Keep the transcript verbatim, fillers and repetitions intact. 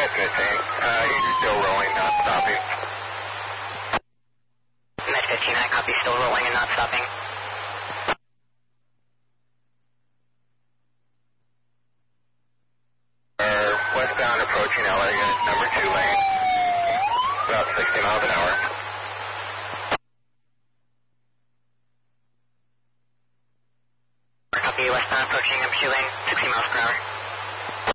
Met fifteen, uh, he's still rolling, not stopping. Met fifteen, I copy, still rolling and not stopping. Uh, westbound approaching L A, unit number two lane, about sixty miles an hour. Copy, westbound approaching number two lane, sixty miles per hour.